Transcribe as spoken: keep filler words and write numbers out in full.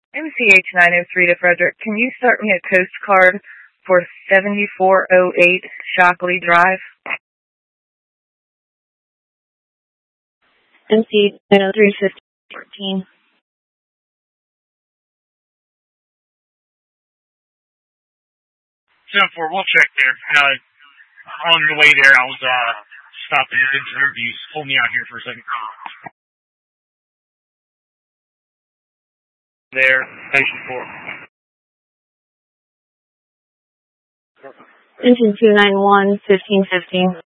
M C H nine oh three to Frederick. Can you start me a Coast card for seventy-four oh eight Shockley Drive? M C nine oh three fifteen fourteen. seven four, we'll check there. Uh, on the way there, I was uh, stopping at interviews. Hold me out here for a second. There, station four. Engine two nine one, fifteen fifteen.